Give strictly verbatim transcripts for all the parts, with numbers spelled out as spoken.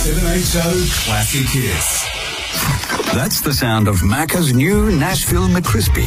seven H O Classic Hits. That's the sound of Macca's new Nashville McCrispy.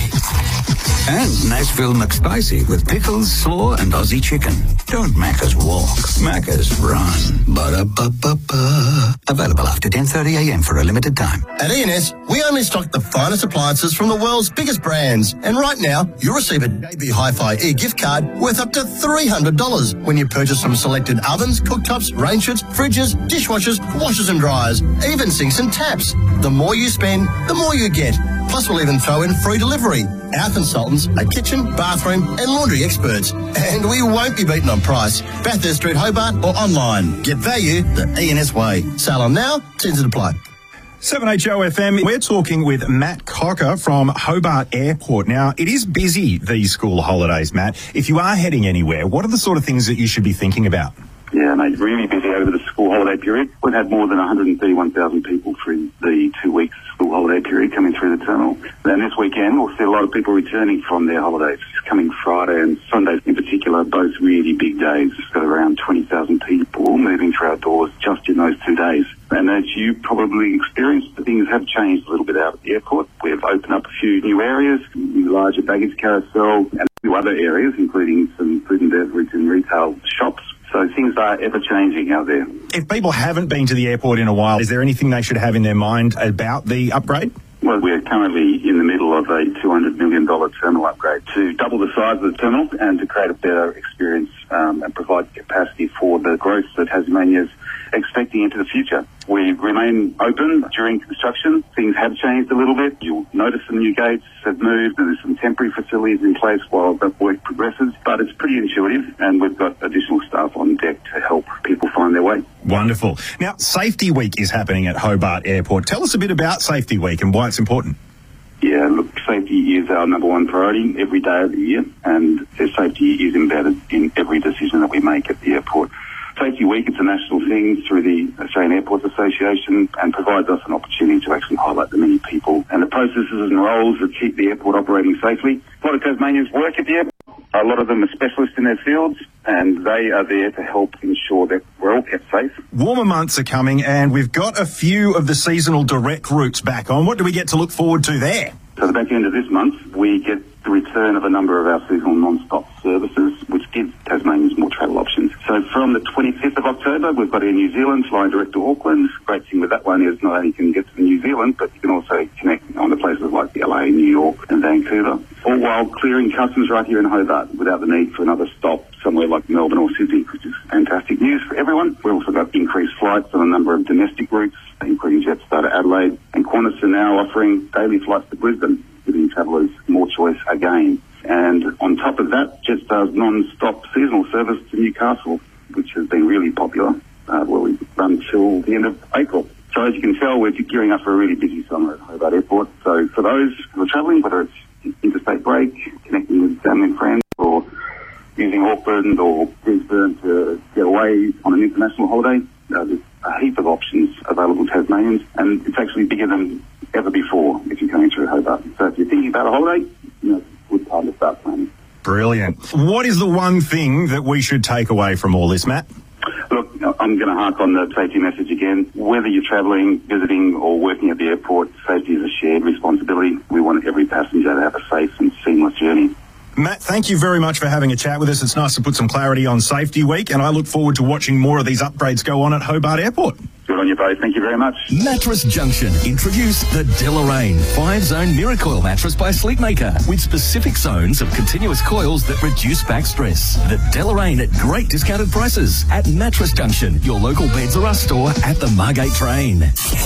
And Nashville McSpicy with pickles, slaw, and Aussie chicken. Don't Macca's walk. Macca's run. Ba-da-ba-ba-ba. Available after ten thirty a m for a limited time. At E and S, we only stock the finest appliances from the world's biggest brands. And right now, you'll receive a J B Hi-Fi e-gift card worth up to three hundred dollars when you purchase from selected ovens, cooktops, range hoods, fridges, dishwashers, washers and dryers, even sinks and taps. The more you spend, the more you get. Plus, we'll even throw in free delivery. Our consultants are kitchen, bathroom and laundry experts. And we won't be beaten on price. Bathurst Street, Hobart or online. Get value the E and S way. Sale on now, tends to apply. seven H O F M, we're talking with Matt Cocker from Hobart Airport. Now, it is busy these school holidays, Matt. If you are heading anywhere, what are the sort of things that you should be thinking about? Yeah, mate, really busy over the school holiday period. We've had more than one hundred thirty-one thousand people through the two weeks school holiday period coming through the terminal. And this weekend, we'll see a lot of people returning from their holidays. Coming Friday and Sunday in particular, both really big days. We've got around twenty thousand people moving through our doors just in those two days. And as you probably experienced, things have changed a little bit out at the airport. We've opened up a few new areas, new larger baggage carousel, and a few other areas, including some food and beverage and retail shops. So things are ever-changing out there. If people haven't been to the airport in a while, is there anything they should have in their mind about the upgrade? Well, we're currently in the middle of a two hundred million dollars terminal upgrade to double the size of the terminal and to create a better experience um, and provide capacity for the growth that Tasmania's expecting into the future. We remain open during construction. Things have changed a little bit. You'll notice some new gates have moved and there's some temporary facilities in place while the work progresses, but it's pretty intuitive and we've got additional staff on deck to help people find their way. Wonderful. Now, Safety Week is happening at Hobart Airport. Tell us a bit about Safety Week and why it's important. Yeah, look, safety is our number one priority every day of the year, and safety is embedded in every decision that we make at the airport. Safety Week, it's a national thing through the Australian Airports Association and provides us an opportunity to actually highlight the many people and the processes and roles that keep the airport operating safely. A lot of Tasmanians work at the airport. A lot of them are specialists in their fields, and they are there to help ensure that we're all kept safe. Warmer months are coming, and we've got a few of the seasonal direct routes back on. What do we get to look forward to there? So the back end of this month, we get the return of a number of our seasonal non-stop services, which gives Tasmanians more travel options. So from the twenty-fifth of October, we've got Air New Zealand flying direct to Auckland. Great thing with that one is not only can you get to New Zealand, but you can also connect on to places like the L A, New York and Vancouver, all while clearing customs right here in Hobart without the need for another stop somewhere like Melbourne or Sydney, which is fantastic news for everyone. We've also got increased flights on a number of domestic routes, including Jetstar to Adelaide, and Qantas are now offering daily flights to Brisbane, giving travellers more choice again. And on top of that, Jetstar's non-stop seasonal service to Newcastle, which has been really popular, uh, where we run till the end of April. So as you can tell, we're gearing up for a really busy summer at Hobart Airport. So for those who are travelling, whether it's interstate break, connecting with family and friends, or using Auckland or Brisbane to get away on an international holiday, uh, there's a heap of options available to Tasmanians, and it's actually bigger than ever before if you're coming through Hobart. So if you're thinking about a holiday, you know, it's a good time to start planning. Brilliant. What is the one thing that we should take away from all this, Matt? Look, I'm going to hark on the safety message again. Whether you're travelling, visiting or working at the airport, safety is a shared responsibility. We want every passenger to have a safe and seamless journey. Matt, thank you very much for having a chat with us. It's nice to put some clarity on Safety Week, and I look forward to watching more of these upgrades go on at Hobart Airport. Good on you both. Thank you very much. Mattress Junction introduce the Deloraine five-zone Miracoil mattress by Sleepmaker with specific zones of continuous coils that reduce back stress. The Deloraine at great discounted prices at Mattress Junction, your local Beds R Us store at the Margate train.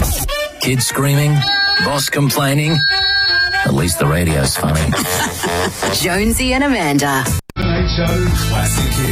Kids screaming, boss complaining. At least the radio's funny. Jonesy and Amanda. seven H O Classic Hits.